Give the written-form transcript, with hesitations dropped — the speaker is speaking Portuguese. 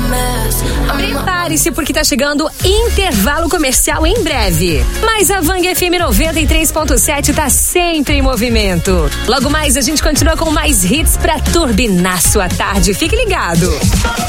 Prepare-se porque tá chegando intervalo comercial em breve. Mas a Vang FM 93.7 tá sempre em movimento. Logo mais a gente continua com mais hits pra turbinar sua tarde. Fique ligado.